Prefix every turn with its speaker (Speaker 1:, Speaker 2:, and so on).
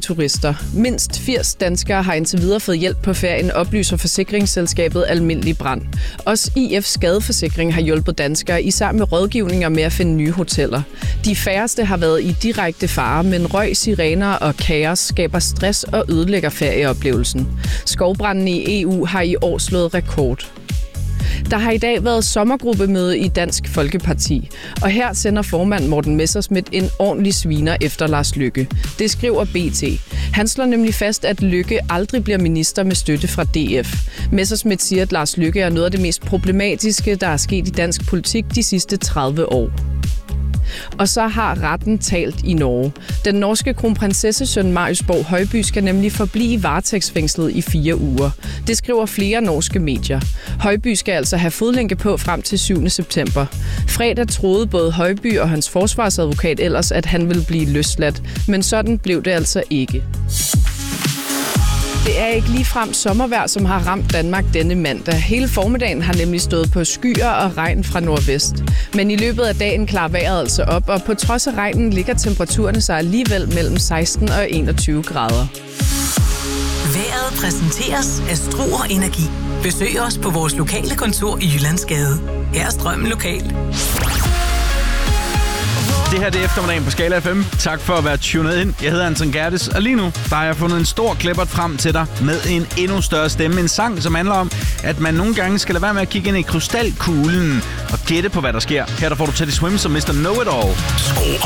Speaker 1: turister. Mindst 80 danskere har indtil videre fået hjælp på ferien, oplyser forsikringsselskabet Almindelig Brand. Også IF Skadeforsikring har hjulpet danskere, især med rådgivninger med at finde nye hoteller. De færreste har været i direkte fare, men røg, sirener og kaos skaber stress og ødelægger ferieoplevelsen. Skovbrandene i EU har i år slået rekord. Der har i dag været sommergruppemøde i Dansk Folkeparti, og her sender formand Morten Messerschmidt en ordentlig sviner efter Lars Løkke. Det skriver BT. Han slår nemlig fast, at Løkke aldrig bliver minister med støtte fra DF. Messerschmidt siger, at Lars Løkke er noget af det mest problematiske, der er sket i dansk politik de sidste 30 år. Og så har retten talt i Norge. Den norske kronprinsessesøn Marius Borg Højby skal nemlig forblive varetægtsfængslet i 4 uger. Det skriver flere norske medier. Højby skal altså have fodlænke på frem til 7. september. Fredag troede både Højby og hans forsvarsadvokat ellers, at han ville blive løsladt. Men sådan blev det altså ikke. Det er ikke ligefrem sommervejr, som har ramt Danmark denne mandag. Hele formiddagen har nemlig stået på skyer og regn fra nordvest. Men i løbet af dagen klarer vejret altså op, og på trods af regnen ligger temperaturerne sig alligevel mellem 16 og 21 grader.
Speaker 2: Vejret præsenteres af Struer Energi. Besøg os på vores lokale kontor i Jyllandsgade. Her er strømmen lokal.
Speaker 3: Det her det er eftermiddagen på Skala FM. Tak for at være tunet ind. Jeg hedder Anton Gerdes, og lige nu der har jeg fundet en stor klippert frem til dig med en endnu større stemme. En sang, som handler om, at man nogle gange skal lade være med at kigge ind i krystalkuglen og gætte på, hvad der sker. Her der får du Teddy Swims og Mr. Know It All.
Speaker 4: Skru